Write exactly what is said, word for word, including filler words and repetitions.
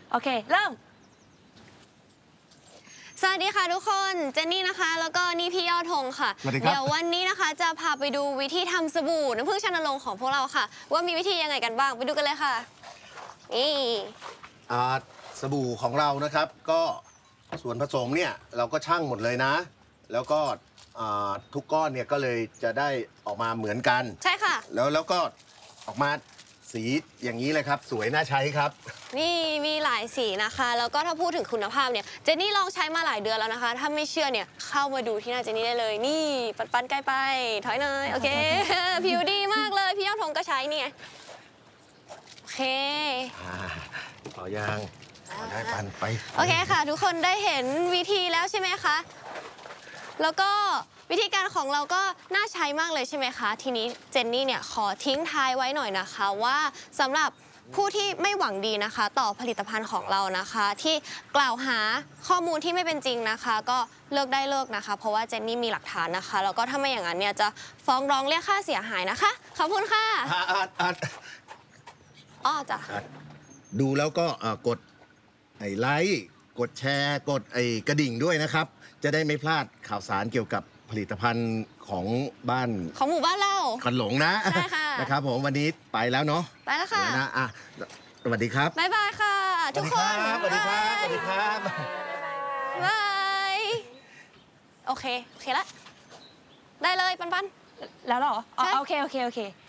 โอเคเริ่มสวัสดีค่ะทุกคนเจนนี่นะคะแล้วก็นี่พี่ยอดธงค่ะเดี๋ยววันนี้นะคะจะพาไปดูวิธีทำสบู่น้ำผึ้งชนรงค์ของพวกเราค่ะว่ามีวิธียังไงกันบ้างไปดูกันเลยค่ะนี่สบู่ของเรานะครับก็ส่วนผสมเนี่ยเราก็ชั่งหมดเลยนะ แล้วก็ทุกก้อนเนี่ยก็เลยจะได้ออกมาเหมือนกันใช่ค่ะแล้วแล้วก็ออกมาสีอย่างนี้เลยครับสวยน่าใช้ครับนี่มีหลายสีนะคะแล้วก็ถ้าพูดถึงคุณภาพเนี่ยเจนนี่ลองใช้มาหลายเดือนแล้วนะคะถ้าไม่เชื่อเนี่ยเข้ามาดูที่หน้าเจนนี่ได้เลยนี่ปันปันใกล้ไปถอยหน่อยโอเค ผิวดีมากเลยพี่ยอดธงก็ใช้เนี่ยโอเคต่อยางได้ปันไปโอเคค่ะทุกคนได้เห็นวิธีแล้วใช่ไหมคะแล้วก็วิธีการของเราก็น่าใช้มากเลยใช่ไหมคะทีนี้เจนนี่เนี่ยขอทิ้งท้ายไว้หน่อยนะคะว่าสำหรับผู้ที่ไม่หวังดีนะคะต่อผลิตภัณฑ์ของเรานะคะที่กล่าวหาข้อมูลที่ไม่เป็นจริงนะคะก็เลิกได้เลิกนะคะเพราะว่าเจนนี่มีหลักฐานนะคะแล้วก็ถ้าไม่อย่างนั้นเนี่ยจะฟ้องร้องเรียกค่าเสียหายนะคะขอบคุณค่ะอ๋อจ้ะดูแล้วก็กดไอ้ไลค์กดแชร์กดไอ้กระดิ่งด้วยนะครับจะได้ไม่พลาดข่าวสารเกี่ยวกับผลิตภัณฑ์ของบ้านของหมู่บ้านเราควันหลงนะใช่ค่ะนะครับผมวันนี้ไปแล้วเนาะไปแล้วค่ะนะอ่ะสวัสดีครับบ๊ายบายค่ะทุกคนสวัสดีครับสวัสดีครับบายโอเคโอเคละได้เลยปันปันแล้วหรออ๋อโอเคโอเคโอเค